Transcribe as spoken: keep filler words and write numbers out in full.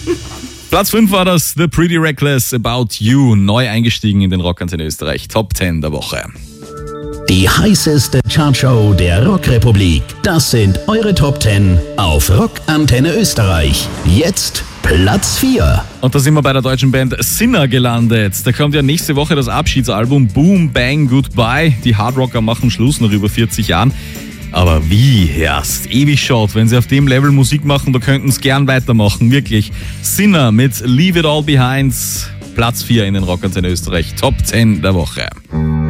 Platz fünf war das The Pretty Reckless About You, neu eingestiegen in den Rockantenne Österreich. Top zehn der Woche. Die heißeste Chartshow der Rockrepublik. Das sind eure Top zehn auf Rockantenne Österreich. Jetzt Platz vier. Und da sind wir bei der deutschen Band Sinner gelandet. Da kommt ja nächste Woche das Abschiedsalbum Boom Bang Goodbye. Die Hardrocker machen Schluss nach über vierzig Jahren. Aber wie erst? Ewig schaut, wenn sie auf dem Level Musik machen, da könnten sie gern weitermachen, wirklich. Sinner mit Leave It All Behind, Platz vier in den Rockantenne Österreich, Top zehn der Woche.